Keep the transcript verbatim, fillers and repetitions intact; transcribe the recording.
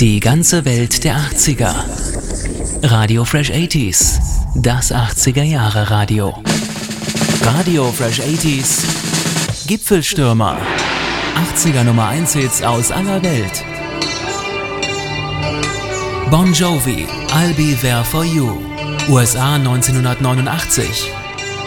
Die ganze Welt der achtziger. Radio Fresh achtziger, das achtziger Jahre Radio. Radio Fresh achtziger, Gipfelstürmer. achtziger Nummer eins Hits aus aller Welt. Bon Jovi, I'll Be There For You. U S A neunzehnhundertneunundachtzig.